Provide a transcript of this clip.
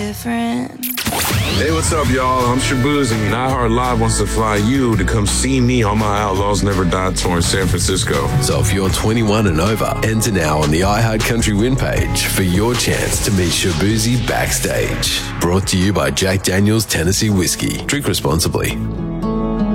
different. Hey, what's up, y'all? I'm Shaboozey, and iHeart Live wants to fly you to come see me on my Outlaws Never Die tour in San Francisco. So if you're 21 and over, enter now on the iHeart Country Win page for your chance to meet Shaboozey backstage. Brought to you by Jack Daniel's Tennessee Whiskey. Drink responsibly.